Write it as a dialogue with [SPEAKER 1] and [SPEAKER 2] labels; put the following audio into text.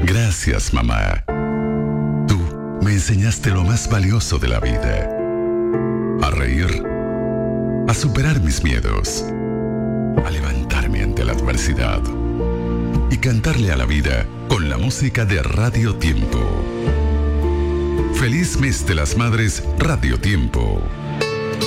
[SPEAKER 1] Gracias, mamá. Tú me enseñaste lo más valioso de la vida. A reír, a superar mis miedos, a levantarme ante la adversidad y cantarle a la vida con la música de Radio Tiempo. Feliz mes de las Madres, Radio Tiempo.